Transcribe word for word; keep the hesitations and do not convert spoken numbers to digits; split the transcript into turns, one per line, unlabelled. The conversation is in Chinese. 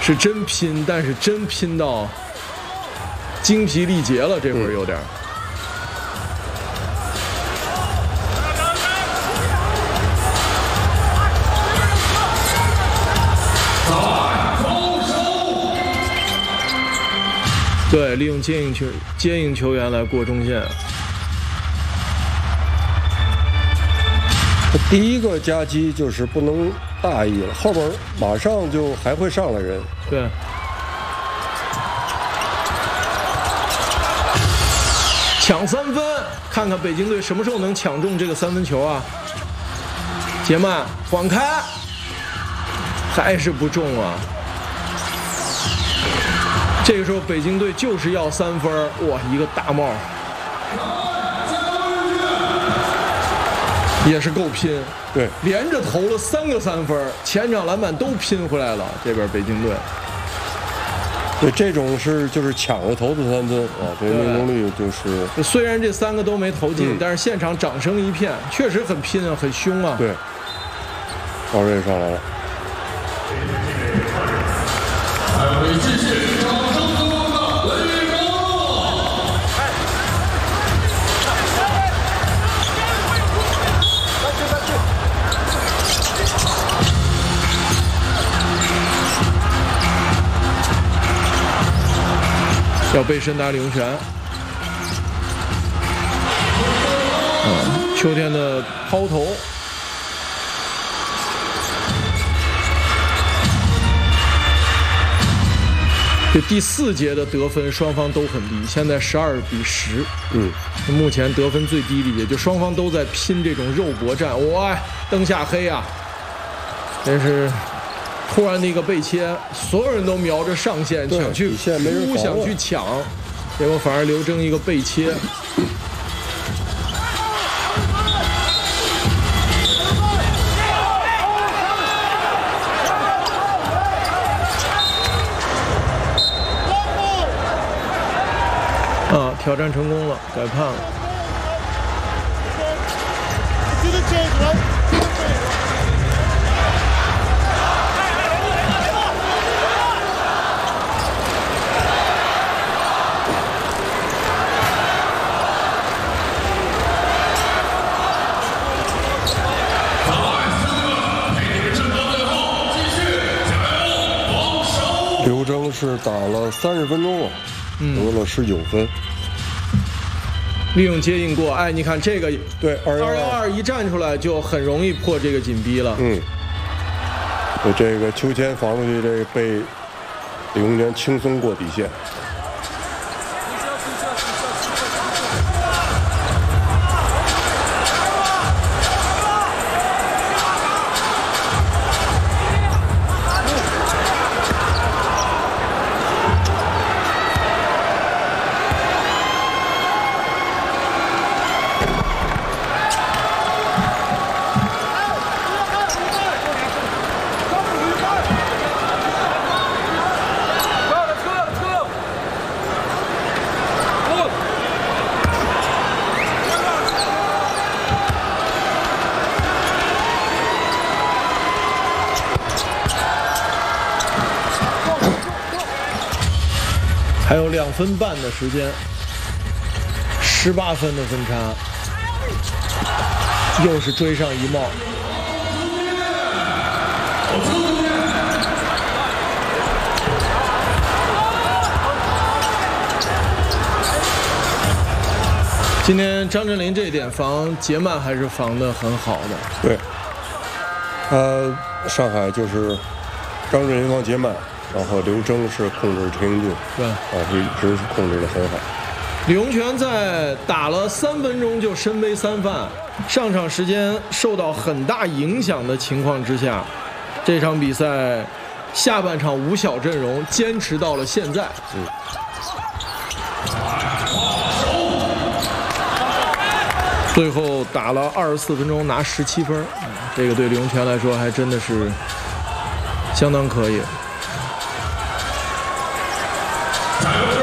是真拼，但是真拼到精疲力竭了，这会儿有点。对，利用接应球接应球员来过中线。
第一个夹击就是不能大意了，后边马上就还会上来人。
对。抢三分，看看北京队什么时候能抢中这个三分球啊！杰曼晃开，还是不中啊！这个时候北京队就是要三分，哇，一个大帽，也是够拼。
对，
连着投了三个三分，前场篮板都拼回来了。这边北京队。
对，这种是就是抢着投的三分啊，这命中率就是。
虽然这三个都没投进，
嗯、
但是现场掌声一片，确实很拼啊，很凶啊。
对，高瑞上来了。要背身打李永泉，嗯，秋天的抛投，这第四节的得分双方都很低，现在十二比十，嗯，
目前得分最低的也就双方都在拼这种肉搏战，哇，灯下黑啊，真是。突然的一个背切，所有人都瞄着上线想去扑，想去抢，结果反而刘铮一个背切。啊，挑战成功了，改判了。
刘铮是打了三十分钟了，得了十九分。
利用接应过，哎，你看这个，
对，二
二幺二一站出来就很容易破这个紧逼了。
嗯，对，这个秋千防出去，这个被李永泉轻松过底线。
还有两分半的时间，十八分的分差，又是追上一帽。今天张镇麟这一点防杰曼还是防得很好的。
对，呃，上海就是张镇麟防杰曼。然后刘铮是控制陈英俊，
对，
啊，是一直是控制得很好。
李永泉在打了三分钟就身背三犯，上场时间受到很大影响的情况之下，这场比赛下半场五小阵容坚持到了现在。
嗯。
最后打了二十四分钟拿十七分，这个对李永泉来说还真的是相当可以。
加油！